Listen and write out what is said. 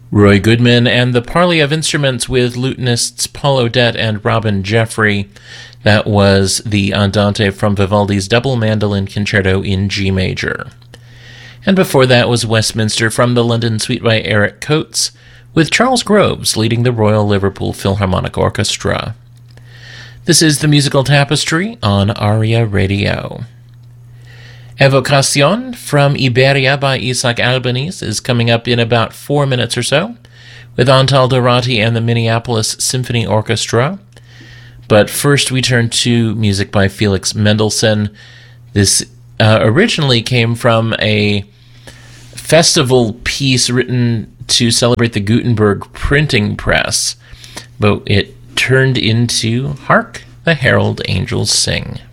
Roy Goodman and the parley of instruments with lutenists Paul Odette and Robin Jeffrey. That was the Andante from Vivaldi's Double Mandolin Concerto in G major. And before that was Westminster from the London Suite by Eric Coates, with Charles Groves leading the Royal Liverpool Philharmonic Orchestra. This is the Musical Tapestry on ARIA Radio. Evocación from Iberia by Isaac Albeniz is coming up in about 4 minutes or so, with Antal Dorati and the Minneapolis Symphony Orchestra. But first we turn to music by Felix Mendelssohn. This originally came from a festival piece written to celebrate the Gutenberg printing press, but it turned into Hark the Herald Angels Sing.